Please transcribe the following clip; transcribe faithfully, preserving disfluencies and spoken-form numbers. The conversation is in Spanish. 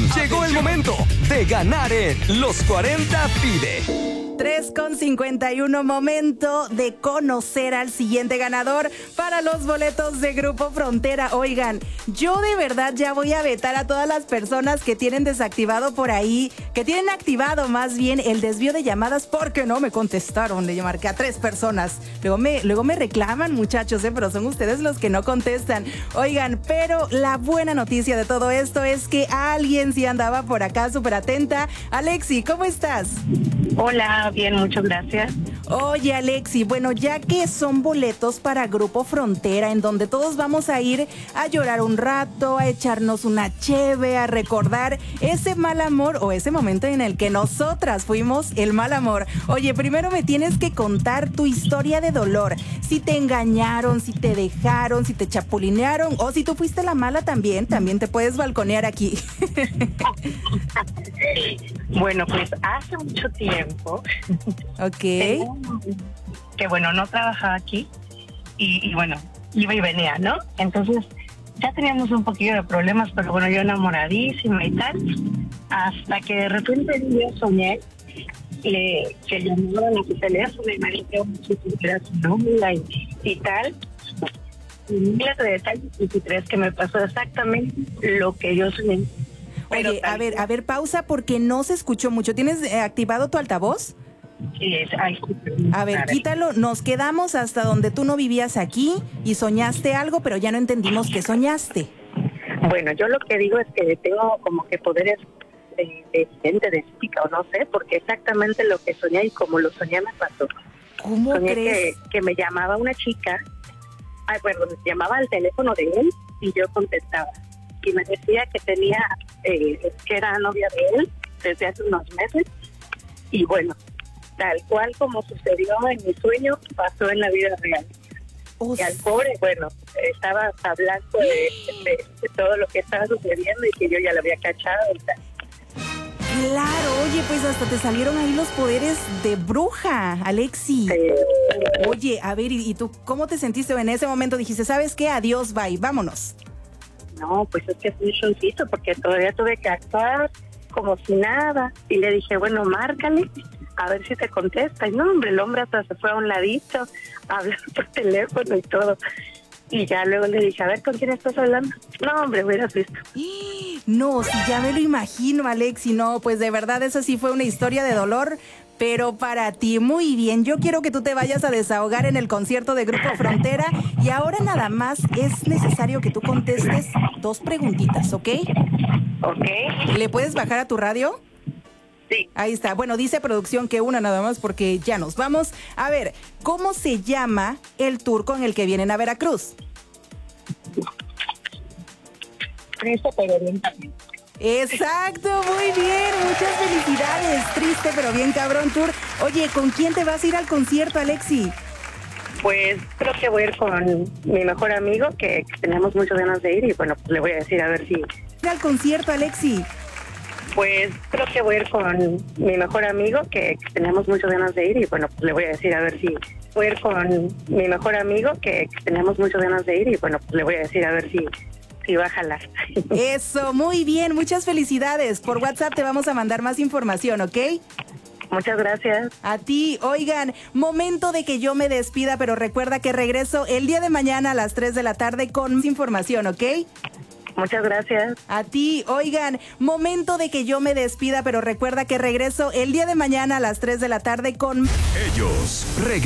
atención, llegó el momento de ganar en Los cuarenta Pide. tres con cincuenta y uno, momento de conocer al siguiente ganador para los boletos de Grupo Frontera. Oigan, yo de verdad ya voy a vetar a todas las personas que tienen desactivado por ahí, que tienen activado más bien el desvío de llamadas porque no me contestaron. Le marqué a tres personas. Luego me, luego me reclaman, muchachos, ¿eh? Pero son ustedes los que no contestan. Oigan, pero la buena noticia de todo esto es que alguien sí andaba por acá súper atenta. Alexi, ¿cómo estás? Hola, bien, muchas gracias. Oye, Alexi, bueno, ya que son boletos para Grupo Frontera, en donde todos vamos a ir a llorar un rato, a echarnos una cheve, a recordar ese mal amor o ese momento en el que nosotras fuimos el mal amor. Oye, primero me tienes que contar tu historia de dolor. Si te engañaron, si te dejaron, si te chapulinearon o si tú fuiste la mala también, también te puedes balconear aquí. Bueno, pues hace mucho tiempo. Ok. Que bueno, no trabajaba aquí y, y bueno, iba y venía, ¿no? Entonces ya teníamos un poquillo de problemas, pero bueno, yo enamoradísima y tal, hasta que de repente un día soñé eh, que llamaban a su teléfono y me dijeron que era su novia y, y tal. Y miles de detalles, y si crees que me pasó exactamente lo que yo soñé. Pero Oye, a ver, a ver, pausa porque no se escuchó mucho. ¿Tienes eh, activado tu altavoz? Sí, es, ay, A ver, quítalo. Nos quedamos hasta donde tú no vivías aquí y soñaste algo, pero ya no entendimos qué soñaste. Bueno, yo lo que digo es que tengo como que poderes de, de gente, de psíquica, o no sé, porque exactamente lo que soñé y como lo soñé me pasó. ¿Cómo Soñé crees? que, que me llamaba una chica, ay, bueno, me llamaba al teléfono de él y yo contestaba. Y me decía que tenía, eh, que era novia de él desde hace unos meses. Y bueno, tal cual como sucedió en mi sueño, pasó en la vida real. O Y al pobre, bueno, estaba hablando de, de, de todo lo que estaba sucediendo y que yo ya lo había cachado y tal. Claro, oye, pues hasta te salieron ahí los poderes de bruja, Alexi. Eh, Oye, a ver, ¿y, y tú cómo te sentiste en ese momento? Dijiste, ¿sabes qué? Adiós, bye, vámonos. no, pues es que es un shoncito porque todavía tuve que actuar como si nada. Y le dije, bueno, márcale, a ver si te contesta. Y no, hombre, el hombre hasta se fue a un ladito, a hablar por teléfono y todo. Y ya luego le dije, a ver, ¿con quién estás hablando? No, hombre, hubieras visto. No, si ya me lo imagino, Alexi, no, pues de verdad esa sí fue una historia de dolor, pero para ti, muy bien. Yo quiero que tú te vayas a desahogar en el concierto de Grupo Frontera y ahora nada más es necesario que tú contestes dos preguntitas, ¿ok? Ok. ¿Le puedes bajar a tu radio? Sí. Ahí está. Bueno, dice producción que una nada más porque ya nos vamos. A ver, ¿cómo se llama el tour con el que vienen a Veracruz? Triste, pero bien también. Exacto, muy bien, muchas felicidades. Triste pero bien cabrón tour. Oye, ¿con quién te vas a ir al concierto, Alexi? Pues creo que voy a ir con mi mejor amigo, que tenemos muchas ganas de ir, y bueno, pues le voy a decir a ver si... Ir al concierto, Alexi. Pues creo que voy a ir con mi mejor amigo, que tenemos muchas ganas de ir, y bueno, pues le voy a decir a ver si... Voy a ir con mi mejor amigo, que tenemos muchas ganas de ir, y bueno, pues le voy a decir a ver si... si va a jalar. Eso, muy bien, muchas felicidades. Por WhatsApp te vamos a mandar más información, ¿ok? Muchas gracias. A ti, oigan, momento de que yo me despida, pero recuerda que regreso el día de mañana a las tres de la tarde con más información, ¿ok? Muchas gracias. A ti, oigan, momento de que yo me despida, pero recuerda que regreso el día de mañana a las tres de la tarde con... Ellos regresan.